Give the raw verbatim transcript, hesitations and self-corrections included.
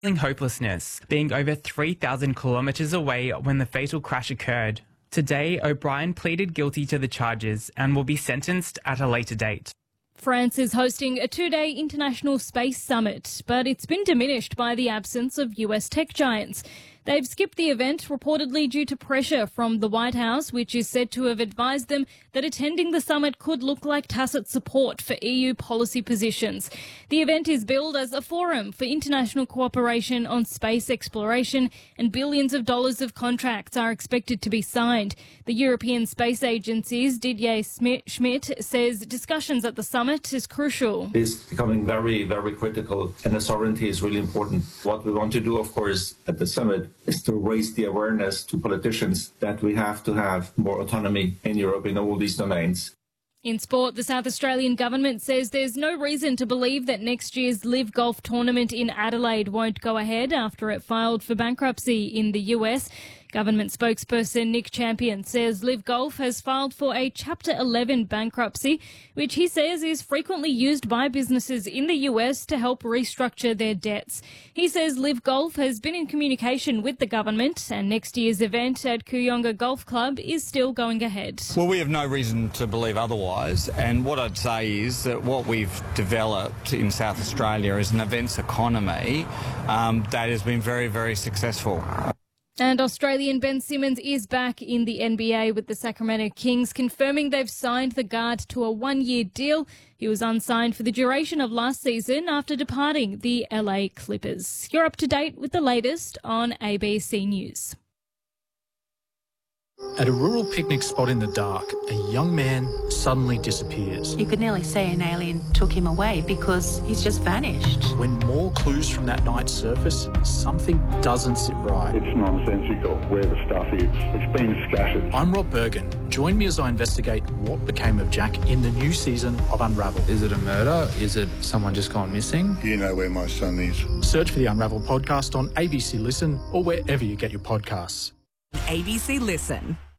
hopelessness, being over three thousand kilometres away when the fatal crash occurred. Today, O'Brien pleaded guilty to the charges and will be sentenced at a later date. France is hosting a two-day international space summit, but it's been diminished by the absence of U S tech giants. They've skipped the event reportedly due to pressure from the White House, which is said to have advised them that attending the summit could look like tacit support for E U policy positions. The event is billed as a forum for international cooperation on space exploration, and billions of dollars of contracts are expected to be signed. The European Space Agency's Didier Schmidt says discussions at the summit is crucial. It's becoming very, very critical, and the sovereignty is really important. What we want to do, of course, at the summit is to raise the awareness to politicians that we have to have more autonomy in Europe in all these domains. In sport, the South Australian government says there's no reason to believe that next year's Live Golf tournament in Adelaide won't go ahead after it filed for bankruptcy in the U S. Government spokesperson Nick Champion says Live Golf has filed for a Chapter eleven bankruptcy, which he says is frequently used by businesses in the U S to help restructure their debts. He says Live Golf has been in communication with the government, and next year's event at Kooyonga Golf Club is still going ahead. Well, we have no reason to believe otherwise, and what I'd say is that what we've developed in South Australia is an events economy um, that has been very, very successful. And Australian Ben Simmons is back in the N B A with the Sacramento Kings, confirming they've signed the guard to a one-year deal. He was unsigned for the duration of last season after departing the L A Clippers. You're up to date with the latest on A B C News. At a rural picnic spot in the dark, a young man suddenly disappears. You could nearly say an alien took him away because he's just vanished. When more clues from that night surface, something doesn't sit right. It's nonsensical where the stuff is. It's been scattered. I'm Rob Bergen. Join me as I investigate what became of Jack in the new season of Unravel. Is it a murder? Is it someone just gone missing? You know where my son is. Search for the Unravel podcast on A B C Listen or wherever you get your podcasts. A B C Listen.